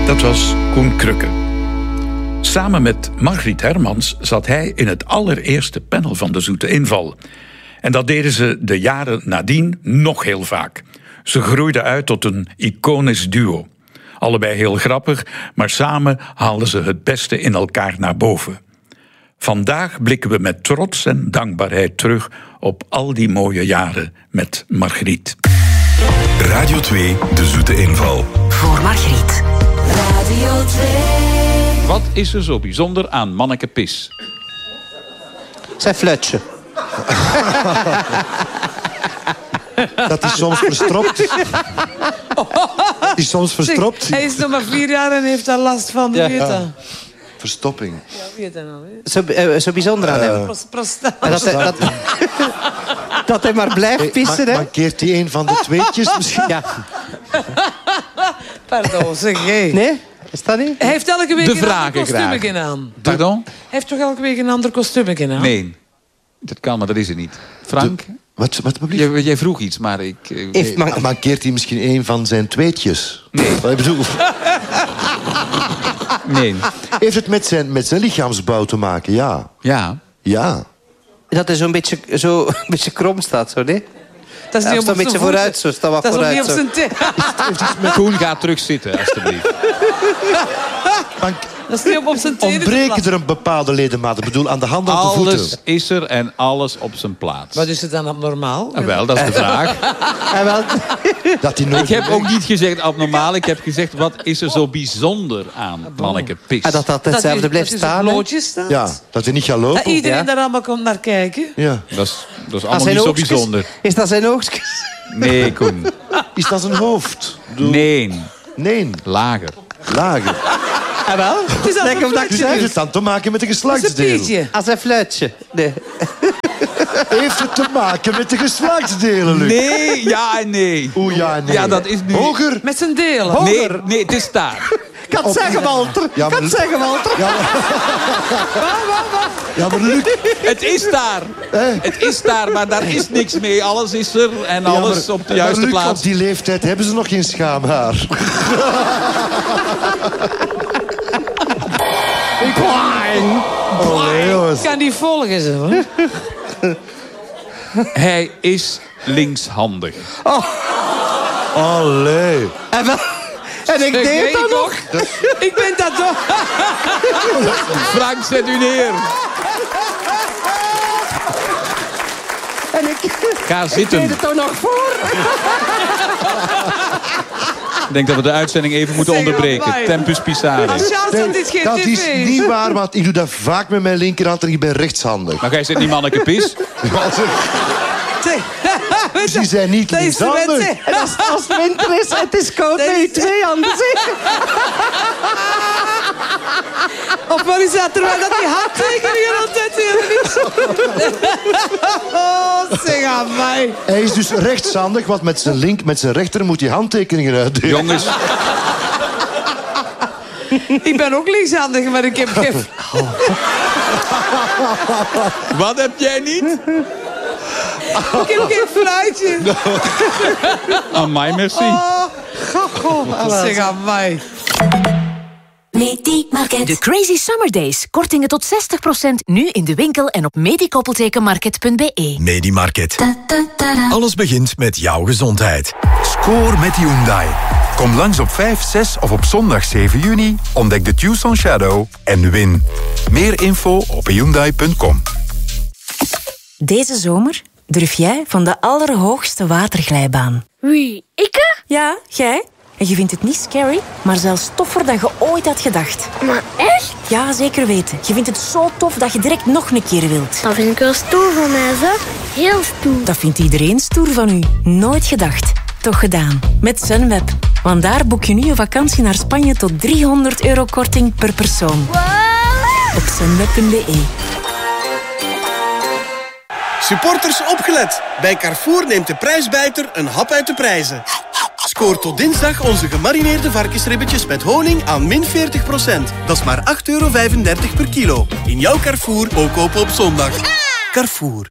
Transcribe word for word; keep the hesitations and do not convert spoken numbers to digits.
Dat was Koen Krukke. Samen met Margriet Hermans zat hij in het allereerste panel van de Zoete Inval. En dat deden ze de jaren nadien nog heel vaak. Ze groeiden uit tot een iconisch duo. Allebei heel grappig, maar samen haalden ze het beste in elkaar naar boven. Vandaag blikken we met trots en dankbaarheid terug op al die mooie jaren met Margriet. Radio twee, de Zoete Inval. Voor Margriet. Radio twee. Wat is er zo bijzonder aan Manneke Pis? Zijn flutje. Dat is soms verstopt. Dat is soms verstopt. Hij is nog maar vier jaar en heeft daar last van. Ja. Weet dat? Verstopping. Ja, weet dat nou, hè? Zo, uh, zo bijzonder aan hem. Pros- prostaat. En dat, hij, dat, dat hij maar blijft pissen, hè? Mankeert hij een van de tweetjes misschien? Ja. Pardon, zeg jij. Nee? Is dat niet? Hij heeft elke week De een vragen ander kostuumetje graag. aan. Pardon? Hij heeft toch elke week een ander kostuumetje aan? Nee. Dat kan, maar dat is het niet. Frank? De- wat, wat beblieft? Jij, jij vroeg iets, maar ik... eh, Heeft man- Mankeert hij misschien een van zijn tweetjes? Nee. Wat ik bedoel, Nee. heeft het met zijn, met zijn lichaamsbouw te maken? Ja. Ja. Ja. Dat hij zo'n beetje, zo, een beetje krom staat, zo, nee? Dat is Hij niet staat op een beetje zijn vooruit, voeten. zo. Staat wat Dat is ook niet vooruit, op zo. zijn teen. Koen, ga terug zitten, alstublieft. Man, Dat is niet op, op zijn tenen. ontbreken er een bepaalde ledemaat? Ik bedoel, aan de handen of de voeten? Alles is er en alles op zijn plaats. Wat is het dan abnormaal? Ah, wel, dat is de vraag. En wel, Dat hij nooit Ik heb ook niet gezegd abnormaal. Ik heb gezegd, wat is er zo bijzonder aan Manneke Pis? en dat dat hetzelfde Dat blijft hij staan, op hè? loodjes staat. Ja, dat hij niet gaat Dat lopen. iedereen Ja. daar allemaal komt naar kijken. Ja. Dat is, dat is Aan allemaal zijn niet zo oogstjes? bijzonder. Is dat zijn oogstjes? Nee, Koen. Is dat zijn hoofd? Ik bedoel, Nee. Nee, Lager. lager. En wel? Het is Denk dat of dat ik Dus zeg. heeft het dan te maken met de een geslachtsdelen? pietje. Als een fluitje. Nee. Heeft het te maken met de geslachtsdelen, Luc? Nee, ja en nee. Oeh, ja, nee. Ja, dat is nu... Hoger? Met zijn delen. Nee, nee, het is daar. Ik kan het zeggen, Walter. Ja, Ik kan maar- het zeggen, Walter. Ja, maar Luc... Het is daar. Het is daar, maar daar is niks mee. Alles is er en ja, alles maar- op de juiste maar Luc, plaats. op die leeftijd hebben ze nog geen schaamhaar. Oh, nee, jongens. Ik kan die volgen, zo. Hoor. Hij is linkshandig. Allee. En, wel, en ik Dat deed weet dat ik nog. ook. Ik ben dat toch. Frank, zet u neer. En ik, Ga ik zitten. deed het toch nog voor. Ik denk dat we de uitzending even moeten Zeg, onderbreken. amai. Tempus Pisare. Als chance dat dit geen Dat tv is niet waar, want ik doe dat vaak met mijn linkerhand en ik ben rechtshandig. Maar jij zit niet Manneke Pis. Zeg, weet Die je, zijn niet dat is de linkshandig. wet, hè. En als, als het winter is en het is koud, Dat ben je is- twee handen, zeg. Of wat is dat? Terwijl dat die handtekeningen altijd hier is. Oh, zeg aan mij. Hij is dus rechtshandig, want met zijn link, met zijn rechter moet hij handtekeningen uitdelen. Jongens, Ik ben ook linkshandig, maar ik heb geen... wat heb jij niet? Ik heb geen fluitje. Amai, merci. Oh, goh, zeg aan mij. Medi-market. De Crazy Summer Days. Kortingen tot zestig procent nu in de winkel en op medikoppeltekenmarket punt b e. Medimarket. Da, da, da, da. Alles begint met jouw gezondheid. Score met Hyundai. Kom langs op vijf, zes of op zondag zeven juni. Ontdek de Tucson Shadow en win. Meer info op hyundai punt com. Deze zomer durf jij van de allerhoogste waterglijbaan. Wie, ikke? Ja, jij. En je vindt het niet scary, maar zelfs toffer dan je ooit had gedacht. Maar echt? Ja, zeker weten. Je vindt het zo tof dat je direct nog een keer wilt. Dat vind ik wel stoer van mij, zeg. Heel stoer. Dat vindt iedereen stoer van u. Nooit gedacht. Toch gedaan. Met Sunweb. Want daar boek je nu een vakantie naar Spanje tot driehonderd euro korting per persoon. Wow. Op sunweb punt b e. Supporters opgelet. Bij Carrefour neemt de prijsbijter een hap uit de prijzen. Scoor tot dinsdag onze gemarineerde varkensribbetjes met honing aan min veertig procent. Dat is maar acht euro vijfendertig per kilo. In jouw Carrefour, ook kopen op zondag. Carrefour.